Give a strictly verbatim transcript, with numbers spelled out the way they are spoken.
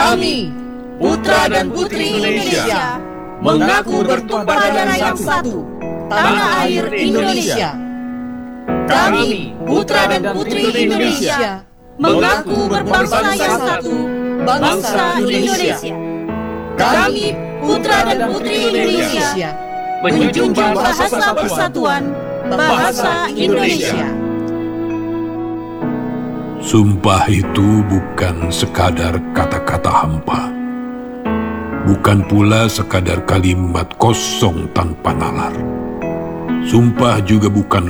Kami, putra dan putri Indonesia, mengaku bertumpah darah yang satu, tanah air Indonesia. Kami, putra dan putri Indonesia, mengaku berbangsa yang satu, bangsa Indonesia. Kami, putra dan putri Indonesia, menjunjung bahasa persatuan, bahasa Indonesia. Sumpah itu bukan sekadar kata-kata hampa, bukan pula sekadar kalimat kosong tanpa nalar. Sumpah juga bukan